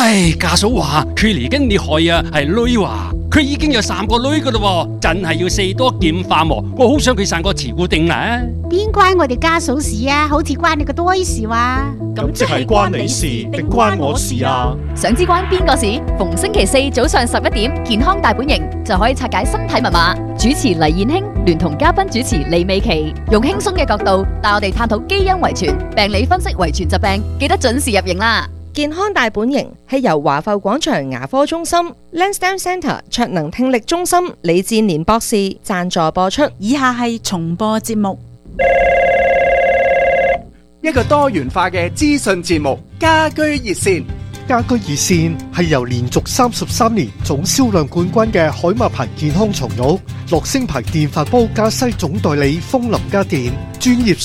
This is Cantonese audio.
唉，家嫂話佢嚟緊你害啊，係女話佢已經有3個女噶啦，真係要四多劍化喎。我好想佢生個慈固定啦。 邊關我哋家嫂事啊？好似關你個堆事話。 咁即係關你事定關我事啊？ 想知關邊個事？逢星期4早上11點，健康大本營就可以拆解身體密碼。主持黎燕卿聯同嘉賓主持李美琪，用輕鬆嘅角度帶我哋探討基因遺傳、病理分析遺傳疾病，記得準時入營啦！ 健康大本營係由華埠廣場牙科中心、Lansdowne Centre 卓能聽力中心李志年博士贊助播出。 以下係重播節目。 一個多元化嘅資訊節目，家居熱線。 家居熱線係由連續33年總銷量冠軍嘅海馬牌健康床褥、樂聲牌電飯煲加西總代理風林家電專業